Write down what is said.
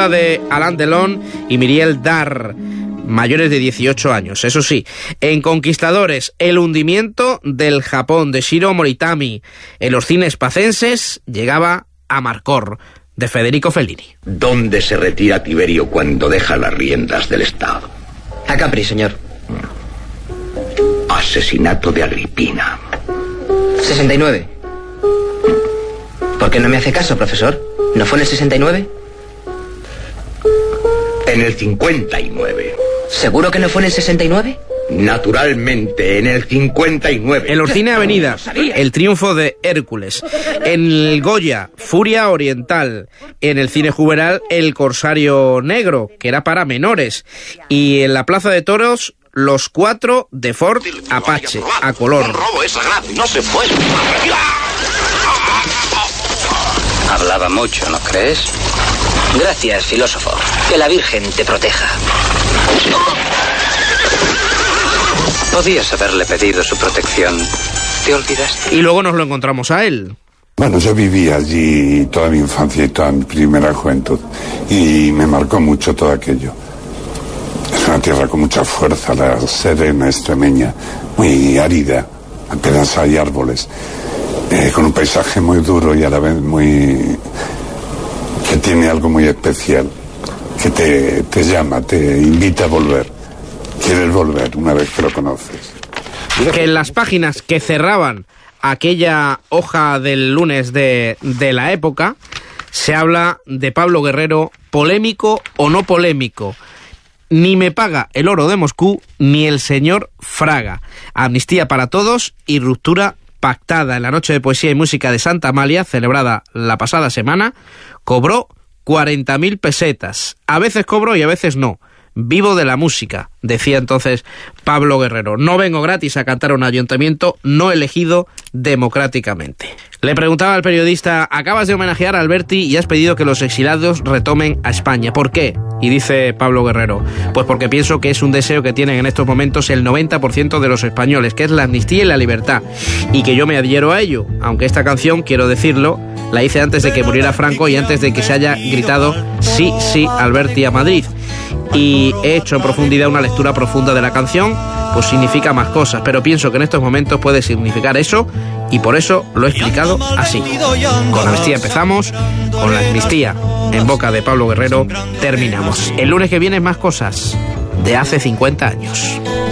figura de Alain Delon y Muriel Darr, mayores de 18 años. Eso sí, en Conquistadores, el hundimiento del Japón, de Shiro Moritami. En los cines pacenses llegaba Amarcord, de Federico Fellini. ¿Dónde se retira Tiberio cuando deja las riendas del Estado? A Capri, señor. Asesinato de Agripina. 69. ¿Por qué no me hace caso, profesor? ¿No fue en el 69? En el 59. ¿Seguro que no fue en el 69? Naturalmente, en el 59. En los cines Avenida, El triunfo de Hércules. En el Goya, Furia Oriental. En el cine Juvenal, El corsario negro, que era para menores. Y en la Plaza de Toros, Los Cuatro de Ford Apache, a color. El robo es sagrado y no se puede. Hablaba mucho, ¿no crees? Gracias, filósofo. Que la Virgen te proteja. Podías haberle pedido su protección. ¿Te olvidaste? Y luego nos lo encontramos a él. Bueno, yo viví allí toda mi infancia y toda mi primera juventud. Y me marcó mucho todo aquello. Es una tierra con mucha fuerza, la serena, extremeña, muy árida. Apenas hay árboles. Con un paisaje muy duro y a la vez muy... que tiene algo muy especial. Que te llama, te invita a volver. Quieres volver una vez que lo conoces. Que en las páginas que cerraban aquella hoja del lunes de la época, se habla de Pablo Guerrero, polémico o no polémico. Ni me paga el oro de Moscú, ni el señor Fraga. Amnistía para todos y ruptura pactada. En la noche de poesía y música de Santa Amalia, celebrada la pasada semana, cobró 40.000 pesetas. A veces cobro y a veces no. Vivo de la música, decía entonces Pablo Guerrero. No vengo gratis a cantar a un ayuntamiento no elegido democráticamente. Le preguntaba al periodista: acabas de homenajear a Alberti y has pedido que los exilados retomen a España. ¿Por qué? Y dice Pablo Guerrero: pues porque pienso que es un deseo que tienen en estos momentos el 90% de los españoles, que es la amnistía y la libertad, y que yo me adhiero a ello, aunque esta canción, quiero decirlo, la hice antes de que muriera Franco y antes de que se haya gritado sí, sí, Alberti a Madrid. Y he hecho en profundidad una lectura profunda de la canción, pues significa más cosas, pero pienso que en estos momentos puede significar eso, y por eso lo he explicado así. Con amnistía empezamos, con la amnistía en boca de Pablo Guerrero terminamos. El lunes que viene más cosas de hace 50 años.